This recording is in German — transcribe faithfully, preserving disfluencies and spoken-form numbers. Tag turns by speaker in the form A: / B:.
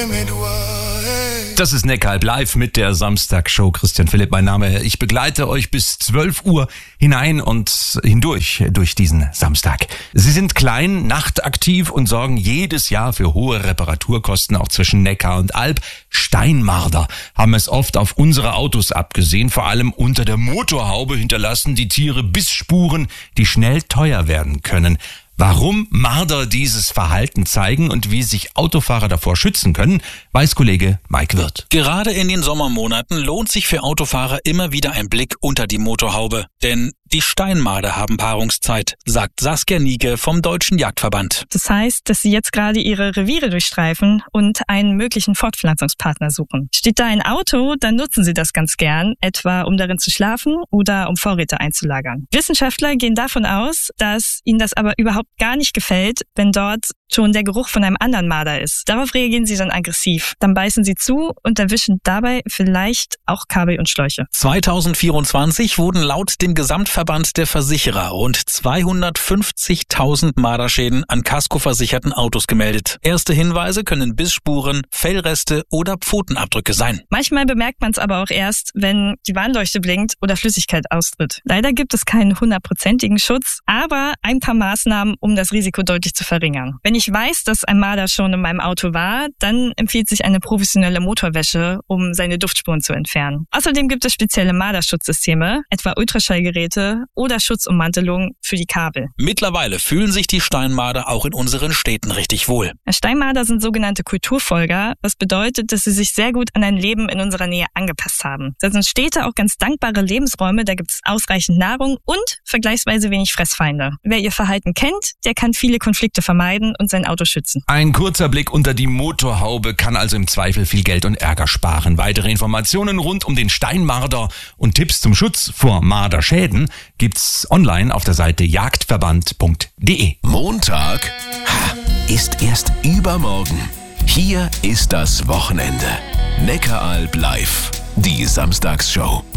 A: Das ist Neckaralb live mit der Samstagshow. Christian Philipp, mein Name. Ich begleite euch bis zwölf Uhr hinein und hindurch durch diesen Samstag. Sie sind klein, nachtaktiv und sorgen jedes Jahr für hohe Reparaturkosten, auch zwischen Neckar und Alb. Steinmarder haben es oft auf unsere Autos abgesehen. Vor allem unter der Motorhaube hinterlassen die Tiere Bissspuren, die schnell teuer werden können. Warum Marder dieses Verhalten zeigen und wie sich Autofahrer davor schützen können, weiß Kollege Mike Wirth.
B: Gerade in den Sommermonaten lohnt sich für Autofahrer immer wieder ein Blick unter die Motorhaube. Denn die Steinmarder haben Paarungszeit, sagt Saskia Nieke vom Deutschen Jagdverband.
C: Das heißt, dass sie jetzt gerade ihre Reviere durchstreifen und einen möglichen Fortpflanzungspartner suchen. Steht da ein Auto, dann nutzen sie das ganz gern, etwa um darin zu schlafen oder um Vorräte einzulagern. Wissenschaftler gehen davon aus, dass ihnen das aber überhaupt gar nicht gefällt, wenn dort schon der Geruch von einem anderen Marder ist. Darauf reagieren sie dann aggressiv. Dann beißen sie zu und erwischen dabei vielleicht auch Kabel und Schläuche.
B: zweitausendvierundzwanzig wurden laut dem Gesamtverband der Versicherer rund zweihundertfünfzigtausend Marderschäden an kaskoversicherten Autos gemeldet. Erste Hinweise können Bissspuren, Fellreste oder Pfotenabdrücke sein.
C: Manchmal bemerkt man es aber auch erst, wenn die Warnleuchte blinkt oder Flüssigkeit austritt. Leider gibt es keinen hundertprozentigen Schutz, aber ein paar Maßnahmen, um das Risiko deutlich zu verringern. Wenn ich weiß, dass ein Marder schon in meinem Auto war, dann empfiehlt sich eine professionelle Motorwäsche, um seine Duftspuren zu entfernen. Außerdem gibt es spezielle Marderschutzsysteme, etwa Ultraschallgeräte oder Schutzummantelungen für die Kabel.
B: Mittlerweile fühlen sich die Steinmarder auch in unseren Städten richtig wohl.
C: Steinmarder sind sogenannte Kulturfolger, was bedeutet, dass sie sich sehr gut an ein Leben in unserer Nähe angepasst haben. Das sind Städte auch ganz dankbare Lebensräume, da gibt es ausreichend Nahrung und vergleichsweise wenig Fressfeinde. Wer ihr Verhalten kennt, der kann viele Konflikte vermeiden und sein Auto schützen.
A: Ein kurzer Blick unter die Motorhaube kann also im Zweifel viel Geld und Ärger sparen. Weitere Informationen rund um den Steinmarder und Tipps zum Schutz vor Marderschäden gibt's online auf der Seite jagdverband punkt de.
D: Montag ist erst übermorgen. Hier ist das Wochenende. Neckaralb live, die Samstagsshow.